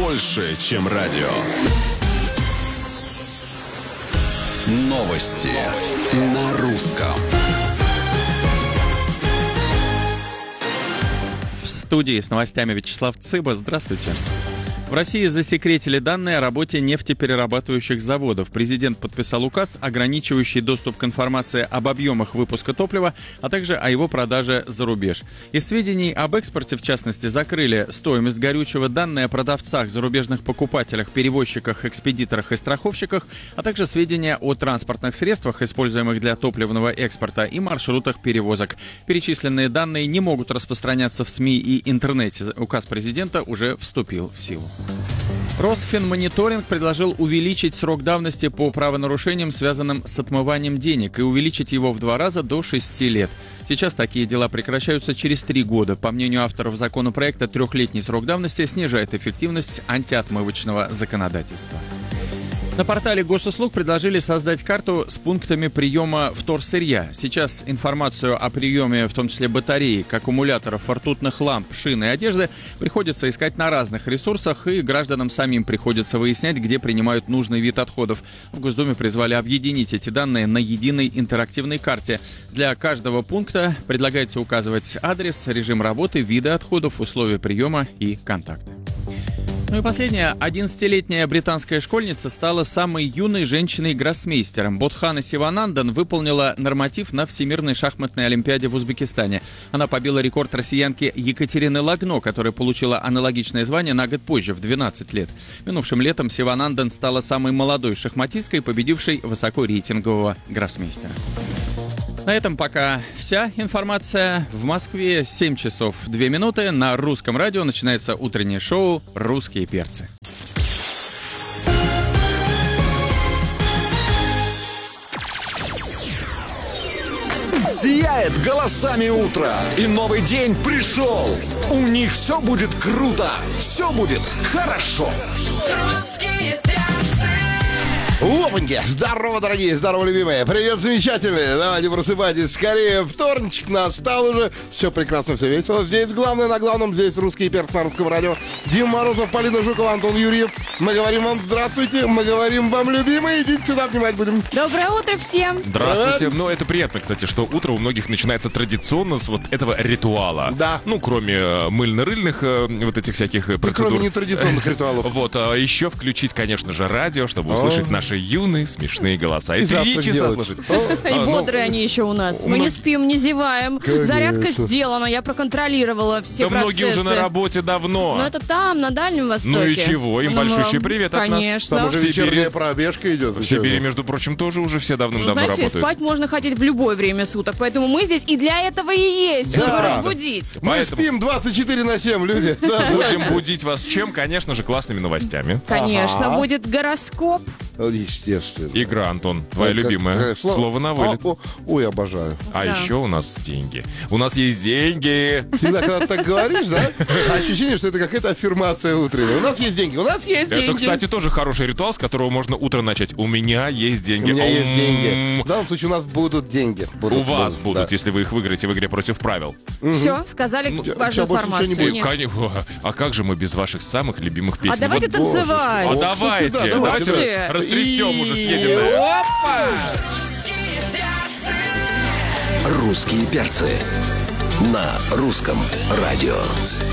больше, чем радио. Новости на русском. В студии с новостями Вячеслав Цыба. Здравствуйте. В России засекретили данные о работе нефтеперерабатывающих заводов. Президент подписал указ, ограничивающий доступ к информации об объемах выпуска топлива, а также о его продаже за рубеж. Из сведений об экспорте, в частности, закрыли стоимость горючего, данные о продавцах, зарубежных покупателях, перевозчиках, экспедиторах и страховщиках, а также сведения о транспортных средствах, используемых для топливного экспорта, и маршрутах перевозок. Перечисленные данные не могут распространяться в СМИ и интернете. Указ президента уже вступил в силу. Росфинмониторинг предложил увеличить срок давности по правонарушениям, связанным с отмыванием денег, и увеличить его в 2 раза до 6 лет. Сейчас такие дела прекращаются через 3 года. По мнению авторов законопроекта, 3-летний срок давности снижает эффективность антиотмывочного законодательства. На портале госуслуг предложили создать карту с пунктами приема вторсырья. Сейчас информацию о приеме, в том числе батареек, аккумуляторов, ртутных ламп, шин и одежды, приходится искать на разных ресурсах, и гражданам самим приходится выяснять, где принимают нужный вид отходов. В Госдуме призвали объединить эти данные на единой интерактивной карте. Для каждого пункта предлагается указывать адрес, режим работы, виды отходов, условия приема и контакты. Ну и последнее. 11-летняя британская школьница стала самой юной женщиной-гроссмейстером. Бодхана Сиванандан выполнила норматив на Всемирной шахматной олимпиаде в Узбекистане. Она побила рекорд россиянки Екатерины Лагно, которая получила аналогичное звание на год позже, в 12 лет. Минувшим летом Сиванандан стала самой молодой шахматисткой, победившей высокорейтингового гроссмейстера. На этом пока вся информация. В Москве 7 часов 2 минуты. На русском радио начинается утреннее шоу «Русские перцы». Сияет голосами утро, и новый день пришел. У них все будет круто, все будет хорошо. Русские перцы. Опаньки! Здорово, дорогие, здорово, любимые! Привет, замечательные! Давайте просыпайтесь скорее. Вторничек настал уже. Все прекрасно, все весело. Здесь главное на главном. Здесь русские перцы на русском радио. Дима Морозов, Полина Жукова, Антон Юрьев. Мы говорим вам здравствуйте. Мы говорим вам, любимые. Идите сюда, обнимать будем. Доброе утро всем! Здравствуйте. Привет. Ну, это приятно, кстати, что утро у многих начинается традиционно с вот этого ритуала. Да. Ну, кроме мыльно-рыльных вот этих всяких И процедур. кроме нетрадиционных ритуалов. Вот, а еще включить, конечно же, радио, чтобы услышать наши юные смешные голоса. И 3 завтрак часа делать. слушать. И бодрые они еще у нас. Мы не спим, не зеваем. Конечно. Зарядка сделана, я проконтролировала все Да процессы. многие уже на работе давно. Но это там, на Дальнем Востоке. Ну и чего? Им большущий привет от нас. Конечно. Там уже В Сибири. вечерняя пробежка идет. В Сибири, между прочим, тоже уже все Ну, давным-давно знаете, работают. спать можно ходить в любое время суток, поэтому мы здесь и для этого и есть, чтобы Да. разбудить. Мы Поэтому спим 24/7, люди. Да. будем будить вас чем? Конечно же, классными новостями. Конечно, Ага. будет гороскоп. Естественно. Игра, Антон, твоя Как- любимая. слово- Слово на вылет. Ой, обожаю. А Да. еще у нас деньги. У нас есть деньги. Всегда, когда ты так говоришь, да, ощущение, что это какая-то аффирмация утренняя. У нас есть деньги, у нас есть деньги. Это, кстати, тоже хороший ритуал, с которого можно утро начать. У меня есть деньги. У меня есть Ом. деньги. В данном случае у нас будут деньги. У вас будут, да. если вы их выиграете в игре против правил. Все, сказали Всё, важную больше ничего не информацию. будет. Нет. А как же мы без ваших самых любимых песен? А давайте Вот- танцевать. А О, давайте, кстати, да, давайте давайте. растрясем уже И- съеденное. Опа! Русские перцы. Русские перцы на русском радио.